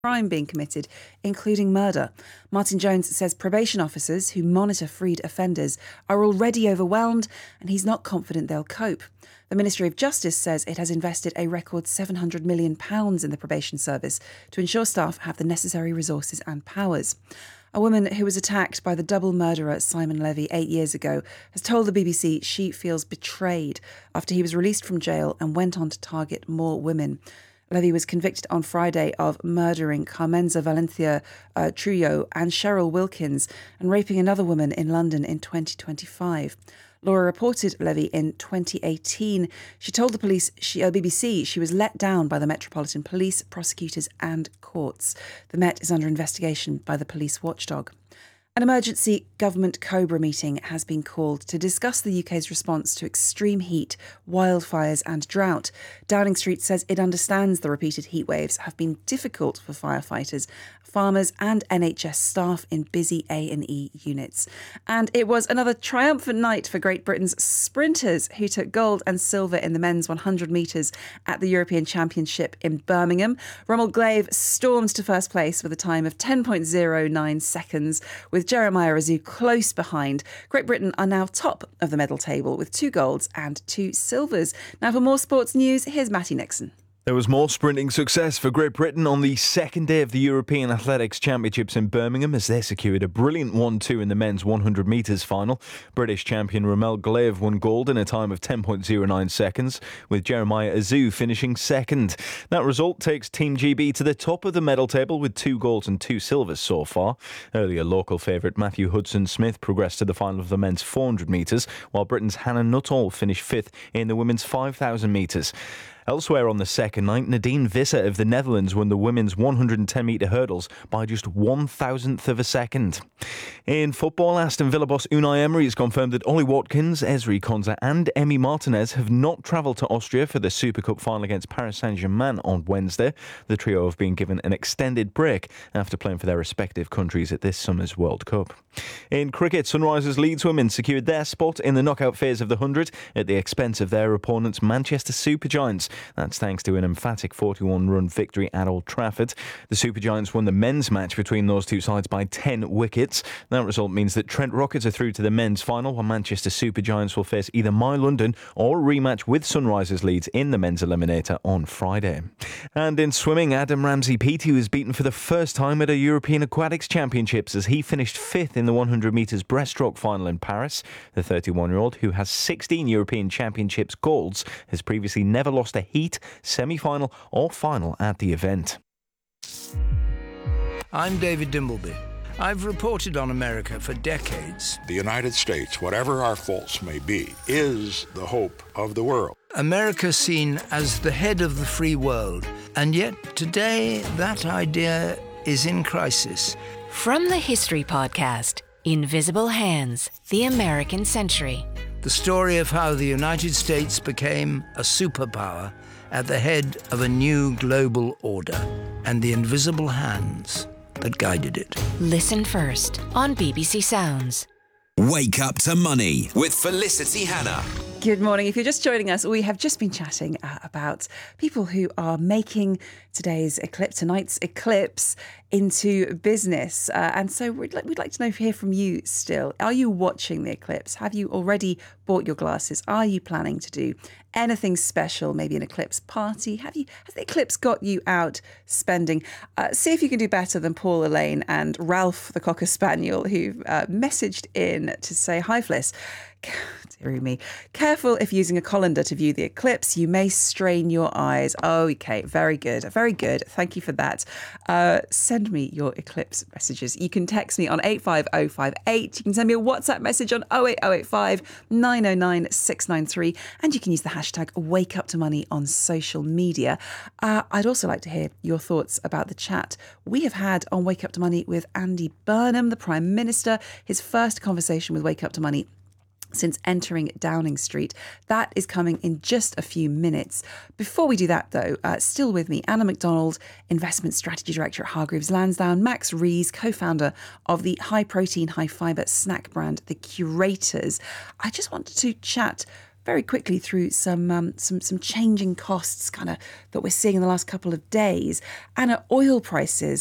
crime being committed, including murder. Martin Jones says probation officers who monitor freed offenders are already overwhelmed and he's not confident they'll cope. The Ministry of Justice says it has invested a record £700 million in the probation service to ensure staff have the necessary resources and powers. A woman who was attacked by the double murderer Simon Levy 8 years ago has told the BBC she feels betrayed after he was released from jail and went on to target more women. Levy was convicted on Friday of murdering Carmenza Valencia Trujillo and Cheryl Wilkins and raping another woman in London in 2025. Laura reported Levy in 2018. She told the BBC she was let down by the Metropolitan Police, prosecutors and courts. The Met is under investigation by the police watchdog. An emergency government COBRA meeting has been called to discuss the UK's response to extreme heat, wildfires and drought. Downing Street says it understands the repeated heat waves have been difficult for firefighters, farmers and NHS staff in busy A&E units. And it was another triumphant night for Great Britain's sprinters who took gold and silver in the men's 100 metres at the European Championship in Birmingham. Rommel Glaive stormed to first place with a time of 10.09 seconds, with Jeremiah Azu close behind. Great Britain are now top of the medal table with 2 golds and 2 silvers. Now for more sports news, here's Matty Nixon. There was more sprinting success for Great Britain on the second day of the European Athletics Championships in Birmingham as they secured a brilliant 1-2 in the men's 100 metres final. British champion Rommel Glaive won gold in a time of 10.09 seconds, with Jeremiah Azu finishing second. That result takes Team GB to the top of the medal table with 2 golds and 2 silvers so far. Earlier local favourite Matthew Hudson-Smith progressed to the final of the men's 400 metres, while Britain's Hannah Nuttall finished 5th in the women's 5,000 metres. Elsewhere on the second night, Nadine Visser of the Netherlands won the women's 110-metre hurdles by just 1,000th of a second. In football, Aston Villa boss Unai Emery has confirmed that Ollie Watkins, Ezri Konsa and Emi Martinez have not travelled to Austria for the Super Cup final against Paris Saint-Germain on Wednesday. The trio have been given an extended break after playing for their respective countries at this summer's World Cup. In cricket, Sunrisers Leeds women secured their spot in the knockout phase of the 100 at the expense of their opponents Manchester Supergiants. That's thanks to an emphatic 41-run victory at Old Trafford. The Supergiants won the men's match between those two sides by 10 wickets. That result means that Trent Rockets are through to the men's final, while Manchester Supergiants will face either My London or a rematch with Sunrisers Leeds in the men's eliminator on Friday. And in swimming, Adam Ramsey Peaty was beaten for the first time at a European Aquatics Championships as he finished 5th in the 100 metres breaststroke final in Paris. The 31-year-old, who has 16 European Championships golds, has previously never lost a heat, semi-final or final at the event. I'm David Dimbleby. I've reported on America for decades. The United States, whatever our faults may be, is the hope of the world. America seen as the head of the free world, and yet today that idea is in crisis. From the History Podcast, Invisible Hands, The American Century. The story of how the United States became a superpower at the head of a new global order, and the invisible hands that guided it. Listen first on BBC Sounds. Wake Up to Money with Felicity Hannah. Good morning. If you're just joining us, we have just been chatting about people who are making tonight's eclipse into business. And so we'd like to hear from you still. Are you watching the eclipse? Have you already bought your glasses? Are you planning to do anything special? Maybe an eclipse party? Has the eclipse got you out spending? See if you can do better than Paul Elaine and Ralph the Cocker Spaniel, who messaged in to say, "Hi Fliss. Dear me. Careful if using a colander to view the eclipse. You may strain your eyes." Oh, okay. Very good. Very good. Thank you for that. Send me your eclipse messages. You can text me on 85058. You can send me a WhatsApp message on 08085 909 693. And you can use the hashtag WakeUpToMoney on social media. I'd also like to hear your thoughts about the chat we have had on Wake Up to Money with Andy Burnham, the Prime Minister. His first conversation with Wake Up to Money since entering Downing Street. That is coming in just a few minutes. Before we do that, though, still with me, Anna McDonald, Investment Strategy Director at Hargreaves Lansdown, Max Rees, co-founder of the high-protein, high-fibre snack brand, The Curators. I just wanted to chat very quickly through some changing costs kind of that we're seeing in the last couple of days. Anna, oil prices